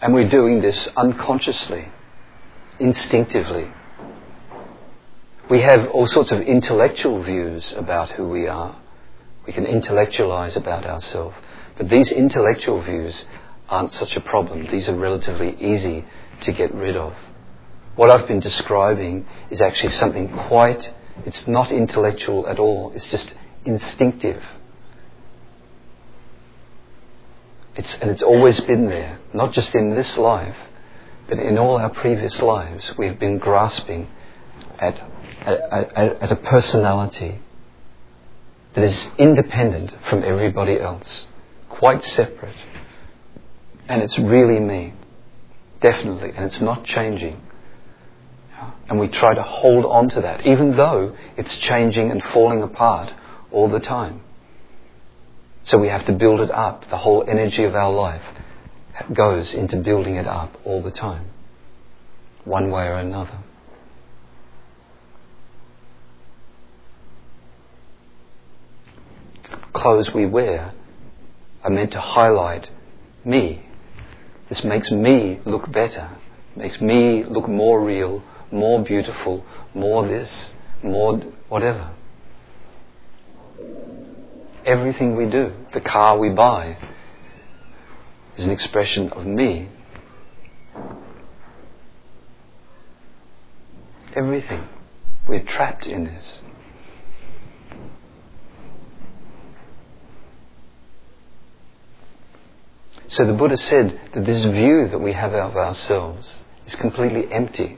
And we're doing this unconsciously, instinctively. We have all sorts of intellectual views about who we are. We can intellectualize about ourselves. But these intellectual views aren't such a problem. These are relatively easy to get rid of. What I've been describing is actually something it's not intellectual at all. It's just instinctive. It's always been there, not just in this life, but in all our previous lives. We've been grasping at a personality that is independent from everybody else, quite separate. And it's really me, definitely, and it's not changing. And we try to hold on to that, even though it's changing and falling apart all the time. So we have to build it up. The whole energy of our life goes into building it up all the time, one way or another. Clothes we wear are meant to highlight me. This makes me look better, makes me look more real, more beautiful, more this, more whatever. Everything we do, the car we buy, is an expression of me. Everything. We're trapped in this. So the Buddha said that this view that we have of ourselves is completely empty.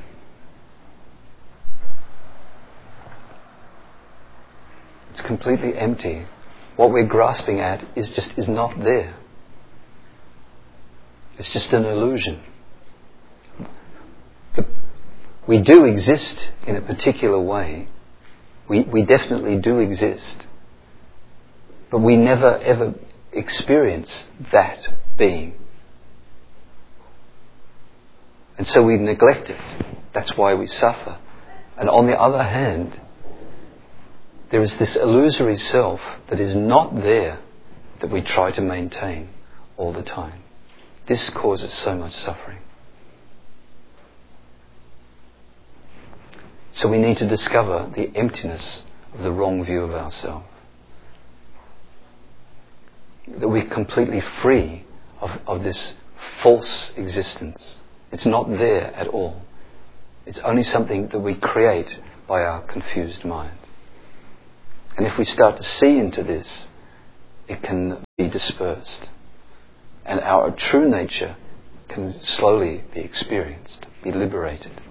It's completely empty. What we're grasping at is not there. It's just an illusion. We do exist in a particular way. We definitely do exist. But we never ever experience that being. And so we neglect it. That's why we suffer. And on the other hand, there is this illusory self that is not there that we try to maintain all the time. This causes so much suffering. So we need to discover the emptiness of the wrong view of ourselves. That we're completely free of this false existence. It's not there at all. It's only something that we create by our confused mind. And if we start to see into this, it can be dispersed. And our true nature can slowly be experienced, be liberated.